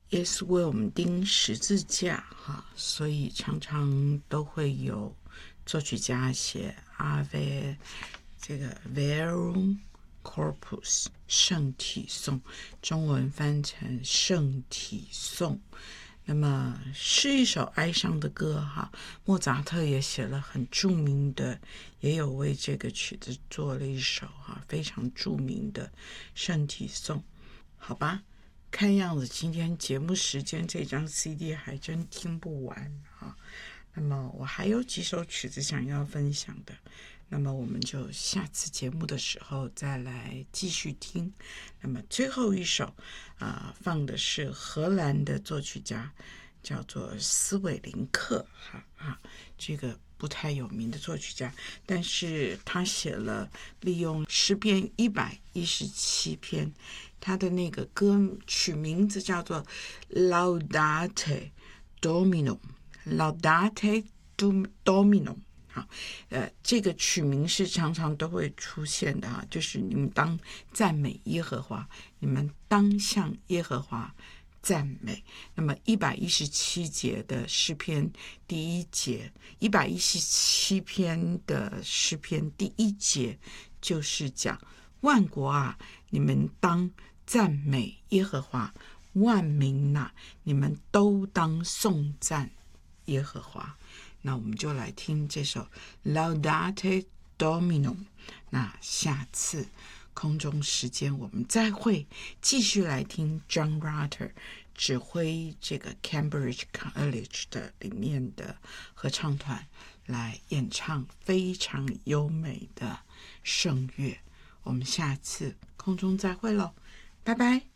耶稣为我们钉十字架所以常常都会有作曲家写 Ave 这个 Verum Corpus 圣体颂，中文翻成圣体颂。那么是一首哀伤的歌莫扎特也写了很著名的，也有为这个曲子做了一首非常著名的圣体颂。好吧，看样子今天节目时间这张 CD 还真听不完那么我还有几首曲子想要分享的，那么我们就下次节目的时候再来继续听。那么最后一首放的是荷兰的作曲家叫做斯韦林克这个不太有名的作曲家，但是他写了利用诗篇117篇，他的那个歌曲名字叫做 Laudate Domino Laudate Domino 这个曲名是常常都会出现的就是你们当赞美耶和华，你们当向耶和华赞美。那么117节的诗篇第一节，117篇的诗篇第一节就是讲万国你们当赞美耶和华，万民你们都当颂赞耶和华。那我们就来听这首 Laudate Domino。 那下次空中时间我们再会，继续来听 John Rutter 指挥这个 Cambridge College 的里面的合唱团来演唱非常优美的圣乐。我们下次空中再会咯，拜拜。